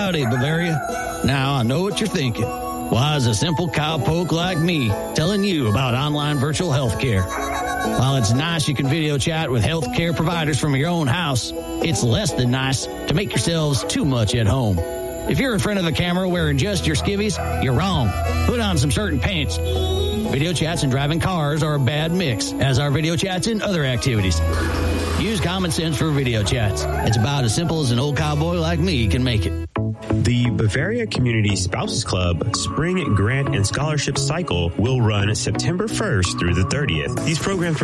Howdy, Bavaria. Now, I know what you're thinking. Why is a simple cowpoke like me telling you about online virtual health care? While it's nice you can video chat with health care providers from your own house, it's less than nice to make yourselves too much at home. If you're in front of the camera wearing just your skivvies, you're wrong. Put on some certain pants. Video chats and driving cars are a bad mix, as are video chats and other activities. Use common sense for video chats. It's about as simple as an old cowboy like me can make it. The Bavaria Community Spouses Club Spring Grant and Scholarship Cycle will run September 1st through the 30th. These programs